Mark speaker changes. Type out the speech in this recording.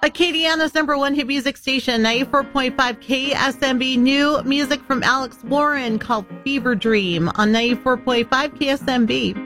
Speaker 1: Acadiana's number one hit music station, 94.5 KSMB. New music from Alex Warren called Fever Dream on 94.5 KSMB.